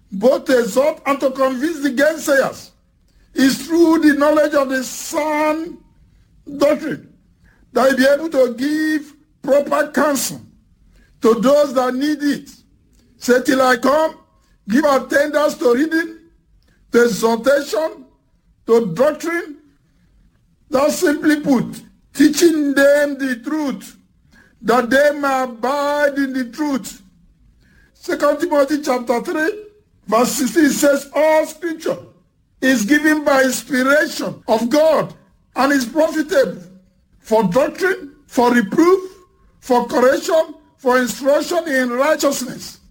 both to exhort and to convince the gainsayers, is through the knowledge of the sound doctrine that he'll be able to give proper counsel to those that need it. Say, till I come, give attendance to reading, to exhortation, to doctrine. That's simply put, teaching them the truth, that they may abide in the truth. 2 Timothy chapter 3, verse 16 says, all scripture is given by inspiration of God and is profitable for doctrine, for reproof, for correction, for instruction in righteousness,